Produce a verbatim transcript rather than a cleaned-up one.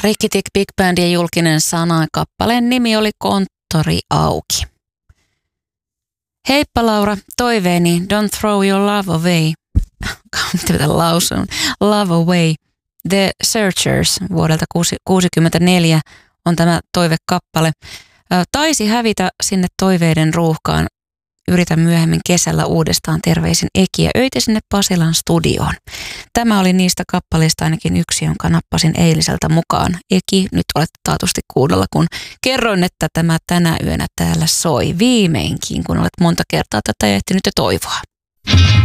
Rikki Tikki Big Bandin julkinen sana. Kappaleen nimi oli Konttori auki. Heippa Laura, toiveeni Don't throw your love away. Mitä pitää lausua? Love away. The Searchers vuodelta kuusikymmentäneljä on tämä toivekappale. Taisi hävitä sinne toiveiden ruuhkaan. Yritän myöhemmin kesällä uudestaan, terveisin Eki ja Öiti sinne Pasilan studioon. Tämä oli niistä kappaleista ainakin yksi, jonka nappasin eiliseltä mukaan. Eki, nyt olette taatusti kuulolla, kun kerroin, että tämä tänä yönä täällä soi viimeinkin, kun olet monta kertaa tätä ehtinyt jo toivoa.